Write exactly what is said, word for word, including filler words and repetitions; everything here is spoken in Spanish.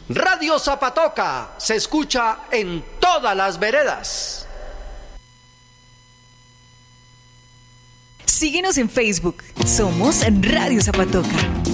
Radio Zapatoca se escucha en todas las veredas. Síguenos en Facebook. Somos Radio Zapatoca.